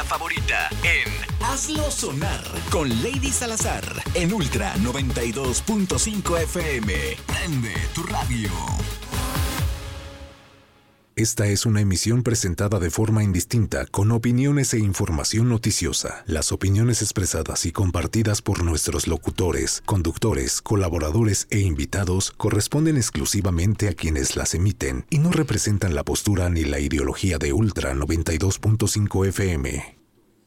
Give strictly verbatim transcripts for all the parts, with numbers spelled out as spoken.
favorita en Hazlo Sonar con Lady Salazar en Ultra noventa y dos punto cinco F M. Prende tu radio. Esta es una emisión presentada de forma indistinta, con opiniones e información noticiosa. Las opiniones expresadas y compartidas por nuestros locutores, conductores, colaboradores e invitados corresponden exclusivamente a quienes las emiten y no representan la postura ni la ideología de Ultra noventa y dos punto cinco F M.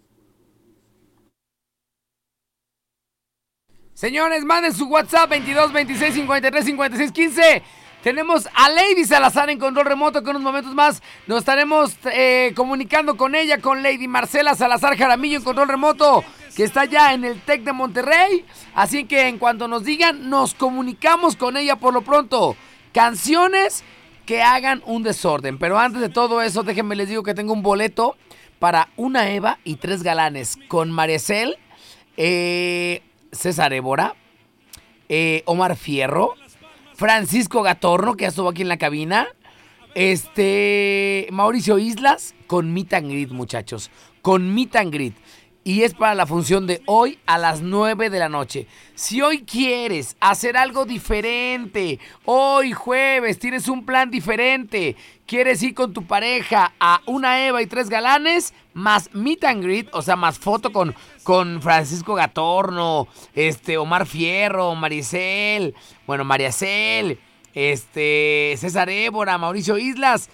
Señores, manden su WhatsApp veintidós veintiséis cincuenta y tres cincuenta y seis quince. Tenemos a Lady Salazar en control remoto, que en unos momentos más nos estaremos eh, comunicando con ella, con Lady Marcela Salazar Jaramillo en control remoto, que está ya en el TEC de Monterrey. Así que en cuanto nos digan, nos comunicamos con ella por lo pronto. Canciones que hagan un desorden. Pero antes de todo eso, déjenme les digo que tengo un boleto para una Eva y tres galanes con Mariacel, eh, César Évora, eh, Omar Fierro, Francisco Gatorno, que ya estuvo aquí en la cabina. Este. Mauricio Islas con Meet and Greet, muchachos. Con Meet and Greet. Y es para la función de hoy a las nueve de la noche. Si hoy quieres hacer algo diferente, hoy jueves tienes un plan diferente, quieres ir con tu pareja a una Eva y tres galanes, más Meet and Greet, o sea, más foto con, con Francisco Gatorno, este, Omar Fierro, Maricel, bueno, Mariacel, este, César Évora, Mauricio Islas,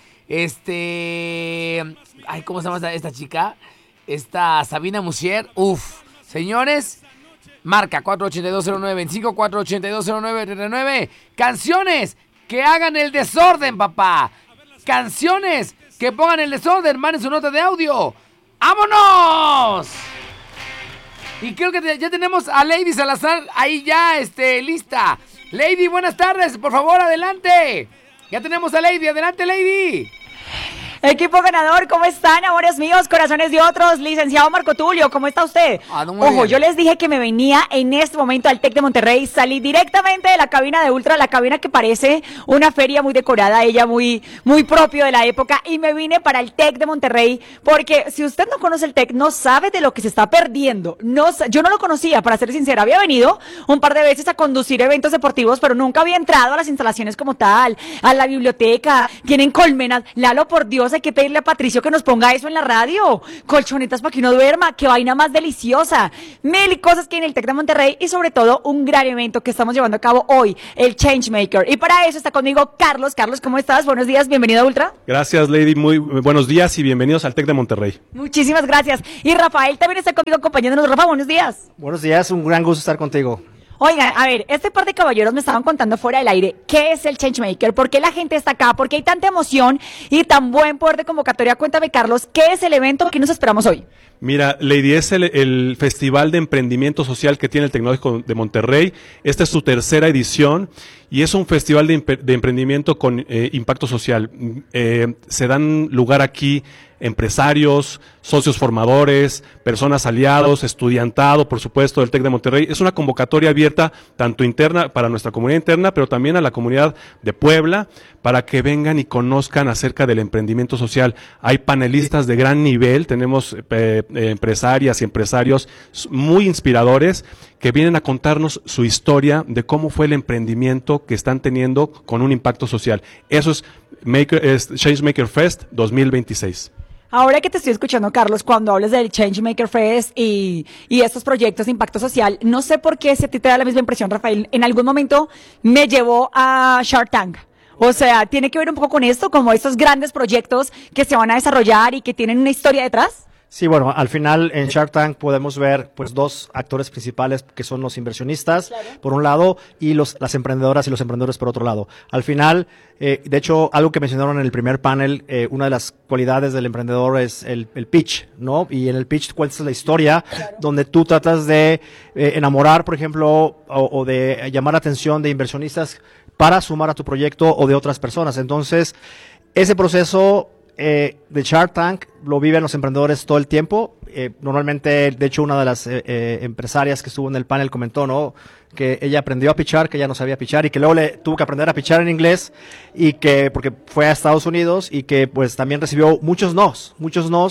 este, ay, ¿cómo se llama esta, esta chica? Esta Sabina Musier, uff, señores, marca cuatro ocho dos cero nueve veinticinco, cuatro ocho dos cero nueve treinta y nueve, canciones que hagan el desorden, papá, canciones que pongan el desorden, manden su nota de audio, ¡vámonos! Y creo que ya tenemos a Lady Salazar ahí ya, este, lista. Lady, buenas tardes, por favor, adelante. Ya tenemos a Lady, adelante, Lady. Equipo ganador, ¿cómo están, amores míos, corazones de otros? Licenciado Marco Tulio, ¿cómo está usted? Ah, no, Ojo, bien. Yo les dije que me venía en este momento al TEC de Monterrey, salí directamente de la cabina de Ultra, la cabina que parece una feria muy decorada, ella muy, muy propio de la época, y me vine para el TEC de Monterrey, porque si usted no conoce el TEC, no sabe de lo que se está perdiendo. No, yo no lo conocía, para ser sincera, había venido un par de veces a conducir eventos deportivos, pero nunca había entrado a las instalaciones como tal, a la biblioteca, tienen colmenas. Lalo, por Dios, hay que pedirle a Patricio que nos ponga eso en la radio, colchonetas para que uno duerma, qué vaina más deliciosa, mil cosas que hay en el TEC de Monterrey y sobre todo un gran evento que estamos llevando a cabo hoy, el Changemaker, y para eso está conmigo Carlos. Carlos, ¿cómo estás? Buenos días, bienvenido a Ultra. Gracias, Lady, muy buenos días y bienvenidos al TEC de Monterrey. Muchísimas gracias. Y Rafael también está conmigo acompañándonos. Rafa, buenos días. Buenos días, un gran gusto estar contigo. Oigan, a ver, este par de caballeros me estaban contando fuera del aire qué es el Changemaker, por qué la gente está acá, por qué hay tanta emoción y tan buen poder de convocatoria. Cuéntame, Carlos, ¿qué es el evento que nos esperamos hoy? Mira, Lady, es el, el Festival de Emprendimiento Social que tiene el Tecnológico de Monterrey. Esta es su tercera edición y es un festival de, de emprendimiento con eh, impacto social. Eh, se dan lugar aquí empresarios, socios formadores, personas aliados, estudiantado, por supuesto, del TEC de Monterrey. Es una convocatoria abierta tanto interna para nuestra comunidad interna, pero también a la comunidad de Puebla, para que vengan y conozcan acerca del emprendimiento social. Hay panelistas de gran nivel, tenemos eh, eh, empresarias y empresarios muy inspiradores que vienen a contarnos su historia de cómo fue el emprendimiento que están teniendo con un impacto social. Eso es, Maker, es Changemaker Fest dos mil veintiséis. Ahora que te estoy escuchando, Carlos, cuando hables del Changemaker Fest y, y estos proyectos de impacto social, no sé por qué, si a ti te da la misma impresión, Rafael, en algún momento me llevó a Shark Tank. O sea, ¿tiene que ver un poco con esto, como estos grandes proyectos que se van a desarrollar y que tienen una historia detrás? Sí, bueno, al final en Shark Tank podemos ver pues dos actores principales que son los inversionistas, claro, por un lado, y los, las emprendedoras y los emprendedores por otro lado. Al final, eh, de hecho, algo que mencionaron en el primer panel, eh, una de las cualidades del emprendedor es el, el pitch, ¿no? Y en el pitch cuentas la historia, claro, donde tú tratas de eh, enamorar, por ejemplo, o, o de llamar la atención de inversionistas para sumar a tu proyecto o de otras personas. Entonces, ese proceso Eh, de Shark Tank lo viven los emprendedores todo el tiempo. Eh, normalmente, de hecho, una de las eh, eh, empresarias que estuvo en el panel comentó, ¿no?, que ella aprendió a pichar, que ella no sabía pichar y que luego le tuvo que aprender a pichar en inglés y que porque fue a Estados Unidos y que pues también recibió muchos nos, muchos nos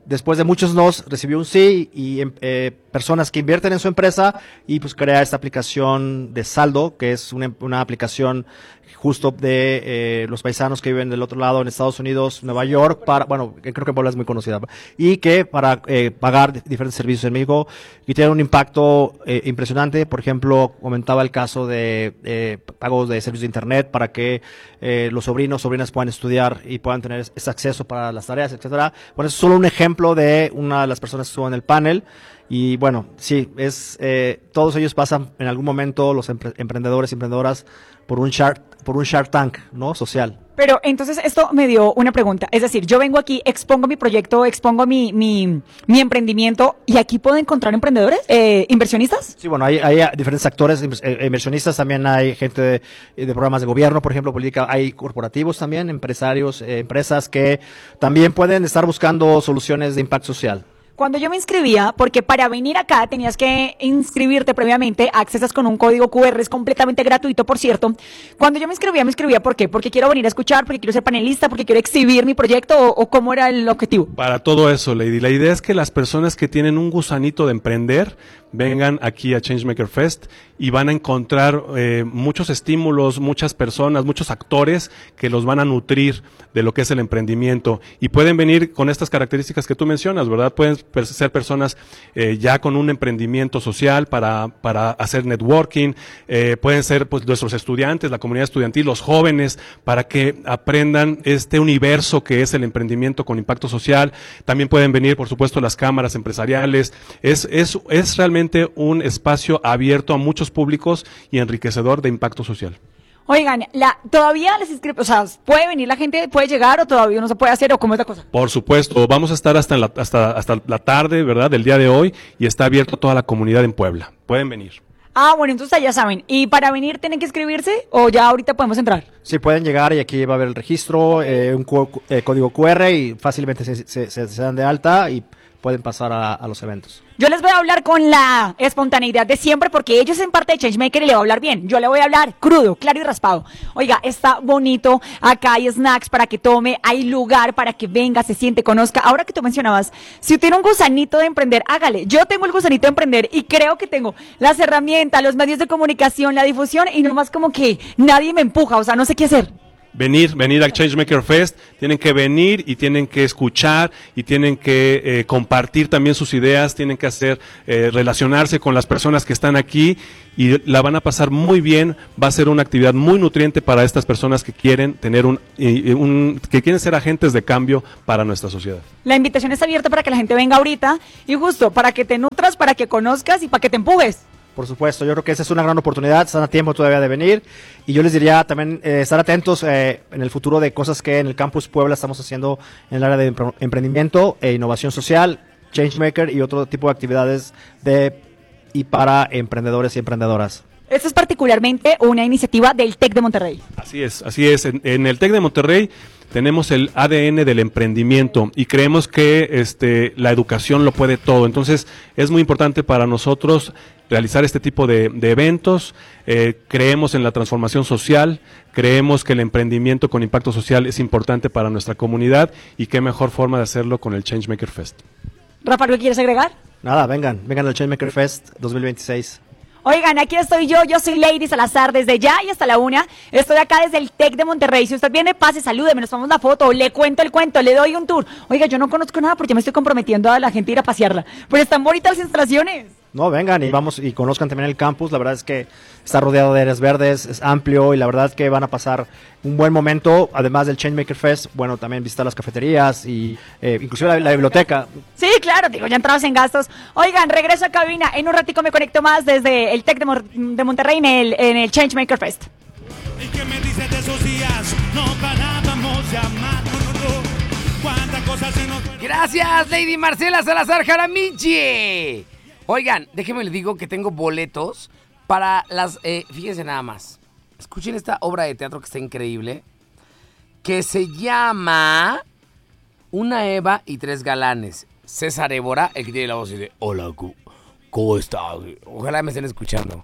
después de muchos nos, recibió un sí y eh, personas que invierten en su empresa y pues crea esta aplicación de saldo, que es una, una aplicación justo de eh, los paisanos que viven del otro lado en Estados Unidos, Nueva York, para, bueno, creo que en Puebla es muy conocida, y que para eh, pagar diferentes servicios en México y tiene un impacto eh, impresionante. Por ejemplo, comentaba el caso de eh, pagos de servicios de internet para que eh, los sobrinos, sobrinas puedan estudiar y puedan tener ese acceso para las tareas, etcétera. Bueno, es solo un ejemplo de una de las personas que estuvo en el panel. Y bueno, sí, es eh, todos ellos pasan en algún momento, los empre- emprendedores y emprendedoras, por un Shark, por un Shark Tank, ¿no? Social. Pero entonces esto me dio una pregunta. Es decir, yo vengo aquí, expongo mi proyecto, expongo mi, mi, mi emprendimiento y aquí puedo encontrar emprendedores, eh, inversionistas. Sí, bueno, hay, hay diferentes actores, eh, inversionistas, también hay gente de, de programas de gobierno, por ejemplo, política, hay corporativos también, empresarios, eh, empresas que también pueden estar buscando soluciones de impacto social. Cuando yo me inscribía, porque para venir acá tenías que inscribirte previamente, accesas con un código cu erre, es completamente gratuito, por cierto. Cuando yo me inscribía, me inscribía ¿por qué? Porque quiero venir a escuchar, porque quiero ser panelista, porque quiero exhibir mi proyecto, o, o cómo era el objetivo. Para todo eso, Lady. La idea es que las personas que tienen un gusanito de emprender vengan aquí a Changemaker Fest y van a encontrar eh, muchos estímulos, muchas personas, muchos actores que los van a nutrir de lo que es el emprendimiento. Y pueden venir con estas características que tú mencionas, ¿verdad? Pueden ser personas eh, ya con un emprendimiento social para, para hacer networking, eh, pueden ser pues nuestros estudiantes, la comunidad estudiantil, los jóvenes, para que aprendan este universo que es el emprendimiento con impacto social. También pueden venir, por supuesto, las cámaras empresariales. Es, es, es realmente un espacio abierto a muchos públicos y enriquecedor de impacto social. Oigan, la, todavía les inscribo, o sea, ¿puede venir la gente, puede llegar o todavía no se puede hacer o cómo es la cosa? Por supuesto, vamos a estar hasta, la, hasta, hasta la tarde, ¿verdad?, del día de hoy y está abierto a toda la comunidad en Puebla. Pueden venir. Ah, bueno, entonces ya saben. ¿Y para venir tienen que inscribirse o ya ahorita podemos entrar? Sí, pueden llegar y aquí va a haber el registro, eh, un cu- eh, código cu erre y fácilmente se, se, se, se dan de alta y pueden pasar a, a los eventos. Yo les voy a hablar con la espontaneidad de siempre porque ellos son parte de Changemaker y le voy a hablar bien. Yo le voy a hablar crudo, claro y raspado. Oiga, está bonito, acá hay snacks para que tome, hay lugar para que venga, se siente, conozca. Ahora que tú mencionabas, si tiene un gusanito de emprender, hágale. Yo tengo el gusanito de emprender y creo que tengo las herramientas, los medios de comunicación, la difusión y nomás como que nadie me empuja, o sea, no sé qué hacer. Venir, venir al Changemaker Fest, tienen que venir y tienen que escuchar y tienen que eh, compartir también sus ideas, tienen que hacer, eh, relacionarse con las personas que están aquí y la van a pasar muy bien, va a ser una actividad muy nutriente para estas personas que quieren tener un, eh, un que quieren ser agentes de cambio para nuestra sociedad. La invitación está abierta para que la gente venga ahorita y justo para que te nutras, para que conozcas y para que te empujes. Por supuesto, yo creo que esa es una gran oportunidad, están a tiempo todavía de venir y yo les diría también eh, estar atentos eh, en el futuro de cosas que en el Campus Puebla estamos haciendo en el área de empre- emprendimiento e innovación social, Changemaker y otro tipo de actividades de y para emprendedores y emprendedoras. Esta es particularmente una iniciativa del TEC de Monterrey. Así es, así es. En, en el TEC de Monterrey tenemos el A D N del emprendimiento y creemos que este, la educación lo puede todo. Entonces es muy importante para nosotros realizar este tipo de, de eventos. Eh, creemos en la transformación social, creemos que el emprendimiento con impacto social es importante para nuestra comunidad y qué mejor forma de hacerlo con el Changemaker Fest. Rafa, ¿qué quieres agregar? Nada, vengan, vengan al Changemaker Fest dos mil veintiséis. Oigan, aquí estoy yo, yo soy Lady Salazar, desde ya y hasta la una, estoy acá desde el TEC de Monterrey, si usted viene, pase, salúdeme, nos tomamos la foto, le cuento el cuento, le doy un tour. Oiga, yo no conozco nada porque me estoy comprometiendo a la gente a ir a pasearla, pero están bonitas las instalaciones. No, vengan y vamos y conozcan también el campus, la verdad es que está rodeado de áreas verdes, es amplio y la verdad es que van a pasar un buen momento, además del Changemaker Fest, bueno, también visitar las cafeterías y eh, inclusive la, la biblioteca. Sí, claro, digo, ya entrados en gastos. Oigan, regreso a cabina, en un ratico me conecto más desde el TEC de, Mo- de Monterrey en el, en el Changemaker Fest. ¿Y qué me dices de esos días? No parábamos de amarnos, cuántas cosas se nos... Gracias, Lady Marcela Salazar Jaramichi. Oigan, déjenme les digo que tengo boletos para las... Eh, fíjense nada más. Escuchen esta obra de teatro que está increíble. Que se llama Una Eva y tres galanes. César Évora, el que tiene la voz y dice: hola, ¿cómo estás? Ojalá me estén escuchando.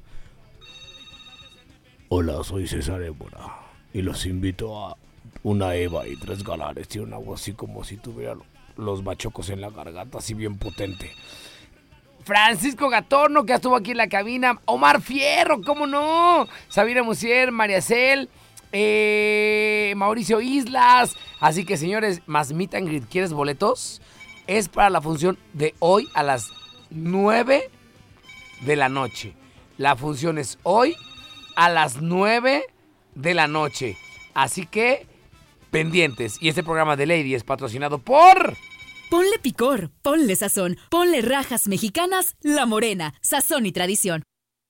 Hola, soy César Évora y los invito a Una Eva y tres galanes. Tiene una voz así como si tuviera los bachocos en la garganta, así bien potente. Francisco Gatorno, que estuvo aquí en la cabina. Omar Fierro, ¿cómo no? Sabina Musier, María Cel, eh, Mauricio Islas. Así que, señores, más meet and greet. ¿Quieres boletos? Es para la función de hoy a las nueve de la noche. La función es hoy a las nueve de la noche. Así que, pendientes. Y este programa de Lady es patrocinado por... Ponle picor, ponle sazón, ponle rajas mexicanas, La Morena, sazón y tradición.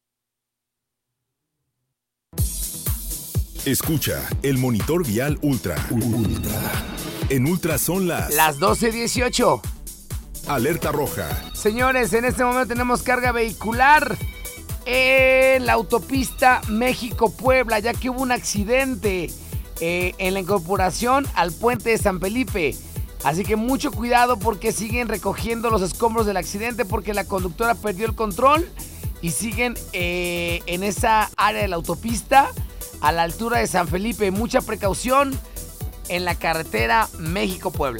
Escucha el monitor vial Ultra. Ultra. En Ultra son las... Las doce dieciocho. Alerta roja. Señores, en este momento tenemos carga vehicular en la autopista México-Puebla, ya que hubo un accidente eh, en la incorporación al puente de San Felipe. Así que mucho cuidado porque siguen recogiendo los escombros del accidente porque la conductora perdió el control y siguen eh, en esa área de la autopista a la altura de San Felipe. Mucha precaución en la carretera México-Puebla.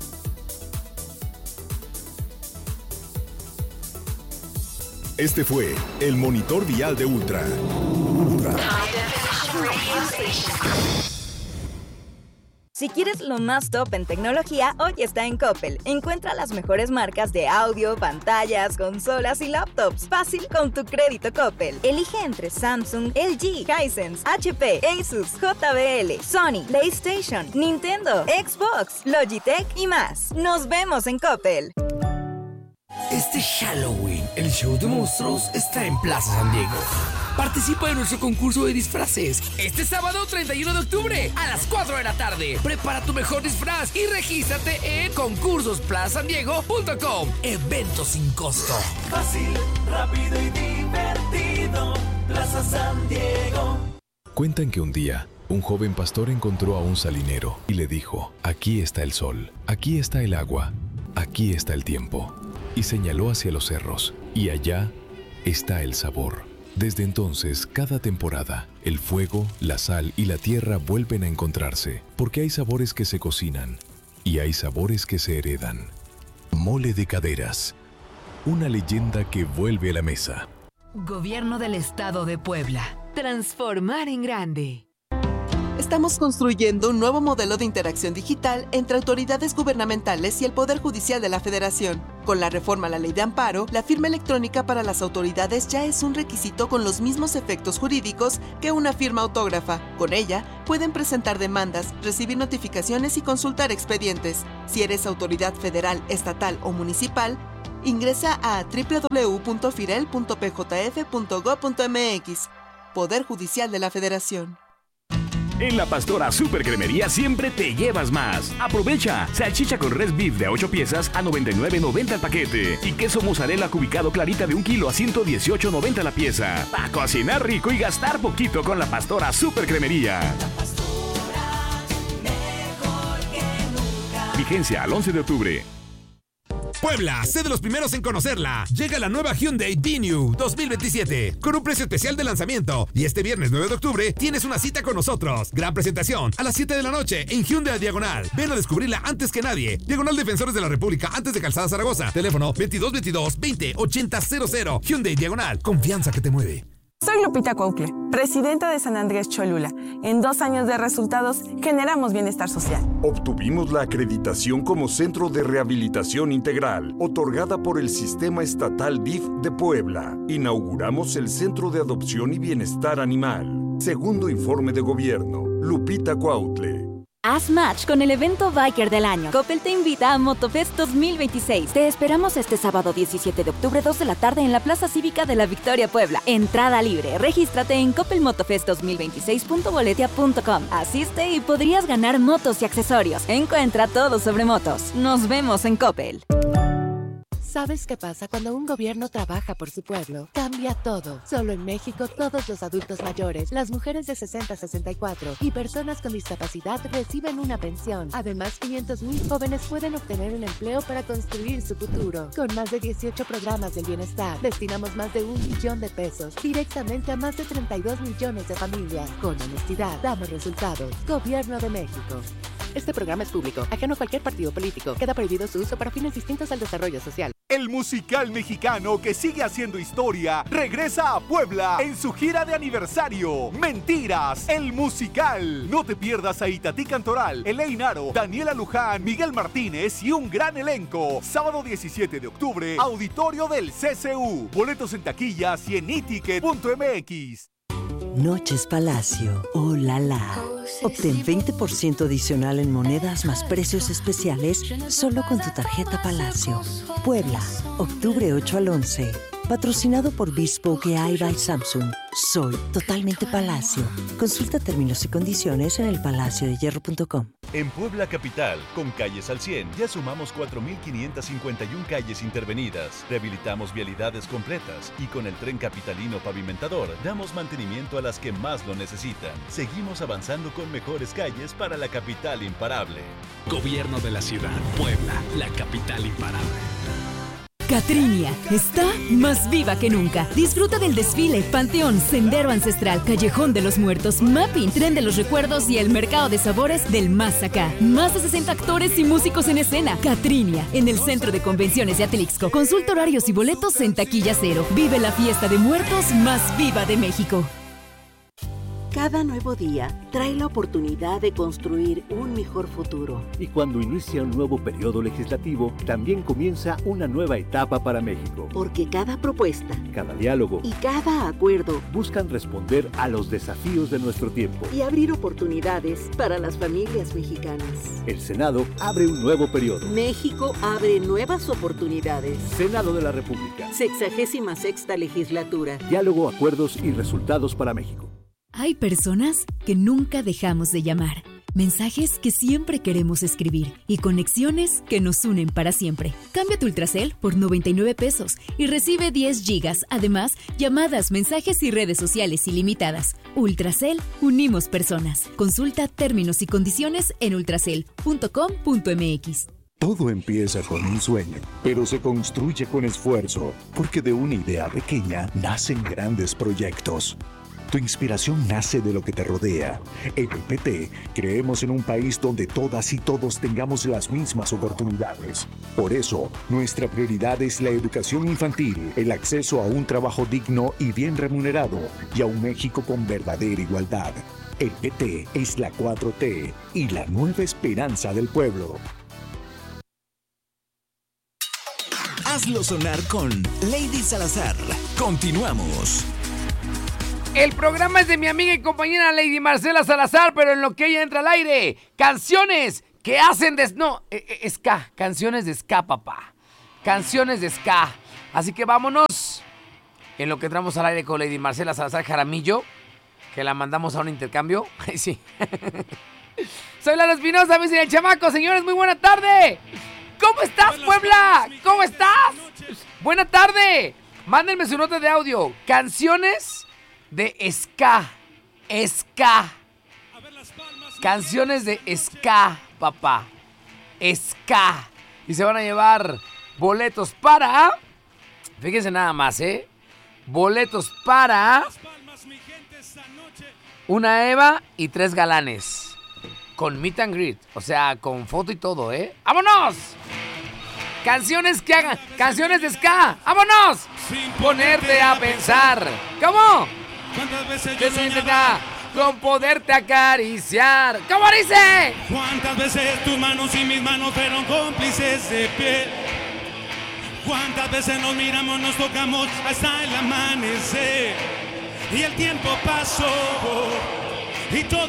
Este fue el monitor vial de Ultra. Ultra. Si quieres lo más top en tecnología, hoy está en Coppel. Encuentra las mejores marcas de audio, pantallas, consolas y laptops. Fácil con tu crédito Coppel. Elige entre Samsung, L G, Hisense, H P, Asus, J B L, Sony, PlayStation, Nintendo, Xbox, Logitech y más. Nos vemos en Coppel. Este Halloween, el show de monstruos está en Plaza San Diego. Participa en nuestro concurso de disfraces este sábado treinta y uno de octubre a las cuatro de la tarde. Prepara tu mejor disfraz y regístrate en concursos plaza san diego punto com. Evento sin costo. Fácil, rápido y divertido. Plaza San Diego. Cuentan que un día un joven pastor encontró a un salinero y le dijo: aquí está el sol, aquí está el agua, aquí está el tiempo. Y señaló hacia los cerros, y allá está el sabor. Desde entonces, cada temporada, el fuego, la sal y la tierra vuelven a encontrarse, porque hay sabores que se cocinan y hay sabores que se heredan. Mole de Caderas, una leyenda que vuelve a la mesa. Gobierno del Estado de Puebla. Transformar en grande. Estamos construyendo un nuevo modelo de interacción digital entre autoridades gubernamentales y el Poder Judicial de la Federación. Con la reforma a la Ley de Amparo, la firma electrónica para las autoridades ya es un requisito con los mismos efectos jurídicos que una firma autógrafa. Con ella, pueden presentar demandas, recibir notificaciones y consultar expedientes. Si eres autoridad federal, estatal o municipal, ingresa a doble u doble u doble u punto firel punto p j f punto gob punto m x. Poder Judicial de la Federación. En La Pastora Super Cremería siempre te llevas más. Aprovecha salchicha con res beef de ocho piezas a noventa y nueve noventa el paquete y queso mozzarella cubicado clarita de un kilo a ciento dieciocho noventa la pieza. A cocinar rico y gastar poquito con La Pastora Super Cremería. La Pastora, mejor que nunca. Vigencia al once de octubre. Puebla, sé de los primeros en conocerla. Llega la nueva Hyundai Venue dos mil veintisiete con un precio especial de lanzamiento. Y este viernes nueve de octubre tienes una cita con nosotros. Gran presentación a las siete de la noche en Hyundai Diagonal. Ven a descubrirla antes que nadie. Diagonal Defensores de la República, antes de Calzada Zaragoza. Teléfono veintidós veintidós veinte ochenta cero cero. Hyundai Diagonal. Confianza que te mueve. Soy Lupita Cuautle, presidenta de San Andrés Cholula. En dos años de resultados, generamos bienestar social. Obtuvimos la acreditación como Centro de Rehabilitación Integral, otorgada por el Sistema Estatal D I F de Puebla. Inauguramos el Centro de Adopción y Bienestar Animal. Segundo informe de gobierno, Lupita Cuautle. Haz match con el evento Biker del año. Coppel te invita a Motofest dos mil veintiséis. Te esperamos este sábado diecisiete de octubre, dos de la tarde en la Plaza Cívica de la Victoria, Puebla. Entrada libre. Regístrate en coppel motofest dos mil veintiséis punto boletia punto com. Asiste y podrías ganar motos y accesorios. Encuentra todo sobre motos. Nos vemos en Coppel. ¿Sabes qué pasa cuando un gobierno trabaja por su pueblo? Cambia todo. Solo en México, todos los adultos mayores, las mujeres de sesenta a sesenta y cuatro y personas con discapacidad reciben una pensión. Además, quinientos mil jóvenes pueden obtener un empleo para construir su futuro. Con más de dieciocho programas del bienestar, destinamos más de un millón de pesos directamente a más de treinta y dos millones de familias. Con honestidad, damos resultados. Gobierno de México. Este programa es público, ajeno a cualquier partido político. Queda prohibido su uso para fines distintos al desarrollo social. El musical mexicano que sigue haciendo historia regresa a Puebla en su gira de aniversario. Mentiras, el musical. No te pierdas a Itatí Cantoral, Elaine Aro, Daniela Luján, Miguel Martínez y un gran elenco. Sábado diecisiete de octubre, auditorio del C C U. Boletos en taquillas y en iticket punto m x. Noches Palacio, oh la la. Obtén veinte por ciento adicional en monedas más precios especiales solo con tu tarjeta Palacio. Puebla, octubre ocho al once. Patrocinado por Bespoke A I by Samsung. Soy totalmente Palacio. Consulta términos y condiciones en el palacio de hierro punto com. En Puebla Capital, con calles al cien, ya sumamos cuatro mil quinientas cincuenta y una calles intervenidas. Rehabilitamos vialidades completas y con el Tren Capitalino Pavimentador damos mantenimiento a las que más lo necesitan. Seguimos avanzando con mejores calles para la capital imparable. Gobierno de la ciudad, Puebla, la capital imparable. Catrinia está más viva que nunca. Disfruta del desfile, panteón, sendero ancestral, callejón de los muertos, mapping, tren de los recuerdos y el mercado de sabores del más acá. Más de sesenta actores y músicos en escena. Catrinia, en el Centro de Convenciones de Atlixco. Consulta horarios y boletos en Taquilla Cero. Vive la fiesta de muertos más viva de México. Cada nuevo día trae la oportunidad de construir un mejor futuro. Y cuando inicia un nuevo periodo legislativo, también comienza una nueva etapa para México. Porque cada propuesta, cada diálogo y cada acuerdo buscan responder a los desafíos de nuestro tiempo y abrir oportunidades para las familias mexicanas. El Senado abre un nuevo periodo. México abre nuevas oportunidades. Senado de la República. Sexagésima sexta legislatura. Diálogo, acuerdos y resultados para México. Hay personas que nunca dejamos de llamar, mensajes que siempre queremos escribir y conexiones que nos unen para siempre. Cambia tu Ultracel por noventa y nueve pesos y recibe diez gigas. Además, llamadas, mensajes y redes sociales ilimitadas. Ultracel, unimos personas. Consulta términos y condiciones en ultracel punto com punto m x. Todo empieza con un sueño, pero se construye con esfuerzo, porque de una idea pequeña nacen grandes proyectos. Tu inspiración nace de lo que te rodea. En el P T creemos en un país donde todas y todos tengamos las mismas oportunidades. Por eso, nuestra prioridad es la educación infantil, el acceso a un trabajo digno y bien remunerado y a un México con verdadera igualdad. El P T es la cuatro T y la nueva esperanza del pueblo. Hazlo sonar con Lady Salazar. Continuamos. El programa es de mi amiga y compañera Lady Marcela Salazar, pero en lo que ella entra al aire, canciones que hacen de... No, eh, eh, ska, canciones de ska, papá. Canciones de ska. Así que vámonos. En lo que entramos al aire con Lady Marcela Salazar Jaramillo, que la mandamos a un intercambio. Ay, sí. Soy Lalo Espinosa, me dicen el chamaco. Señores, muy buena tarde. ¿Cómo estás, Puebla? ¿Cómo estás? Buena tarde. Mándenme su nota de audio. Canciones de ska, ska, canciones de ska, papá, ska, y se van a llevar boletos para, fíjense nada más, eh, boletos para una Eva y tres galanes, con meet and greet, o sea, con foto y todo, eh, ¡vámonos! Canciones que hagan, canciones de ska, ¡vámonos! Sin ponerte a pensar, ¿cómo? ¿Cuántas veces yo no intenta con poderte acariciar? ¿Cómo dice? ¿Cuántas veces tus manos y mis manos fueron cómplices de piel? ¿Cuántas veces nos miramos, nos tocamos hasta el amanecer? Y el tiempo pasó y todo